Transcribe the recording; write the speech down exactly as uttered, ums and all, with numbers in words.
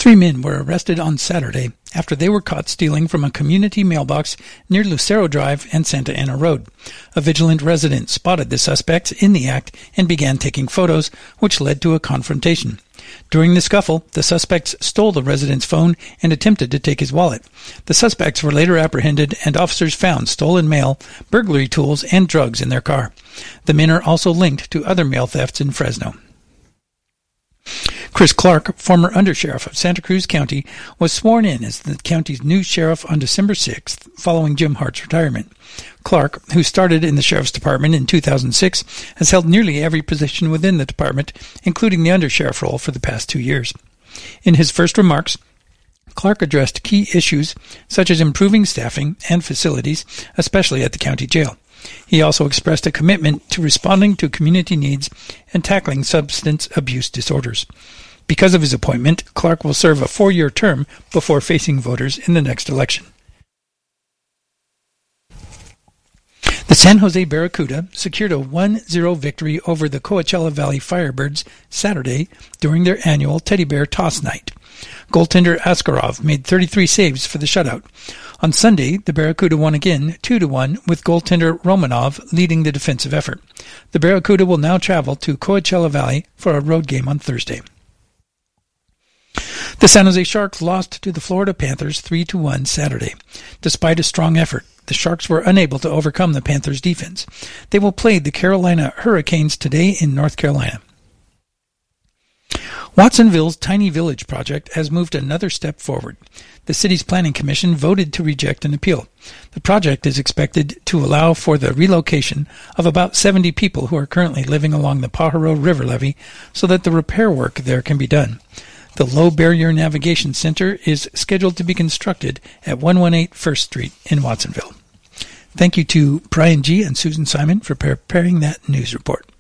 Three men were arrested on Saturday after they were caught stealing from a community mailbox near Lucero Drive and Santa Ana Road. A vigilant resident spotted the suspects in the act and began taking photos, which led to a confrontation. During the scuffle, the suspects stole the resident's phone and attempted to take his wallet. The suspects were later apprehended, and officers found stolen mail, burglary tools, and drugs in their car. The men are also linked to other mail thefts in Fresno. Chris Clark, former undersheriff of Santa Cruz County, was sworn in as the county's new sheriff on December sixth, following Jim Hart's retirement. Clark, who started in the sheriff's department in two thousand six, has held nearly every position within the department, including the undersheriff role for the past two years. In his first remarks, Clark addressed key issues such as improving staffing and facilities, especially at the county jail. He also expressed a commitment to responding to community needs and tackling substance abuse disorders. Because of his appointment, Clark will serve a four-year term before facing voters in the next election. The San Jose Barracuda secured a one zero victory over the Coachella Valley Firebirds Saturday during their annual Teddy Bear Toss Night. Goaltender Askarov made thirty-three saves for the shutout. On Sunday, the Barracuda won again, two to one, with goaltender Romanov leading the defensive effort. The Barracuda will now travel to Coachella Valley for a road game on Thursday. The San Jose Sharks lost to the Florida Panthers three to one Saturday. Despite a strong effort, the Sharks were unable to overcome the Panthers' defense. They will play the Carolina Hurricanes today in North Carolina. Watsonville's Tiny Village project has moved another step forward. The city's planning commission voted to reject an appeal. The project is expected to allow for the relocation of about seventy people who are currently living along the Pajaro River levee so that the repair work there can be done. The Low Barrier Navigation Center is scheduled to be constructed at one eighteen First Street in Watsonville. Thank you to Brian G. and Susan Simon for preparing that news report.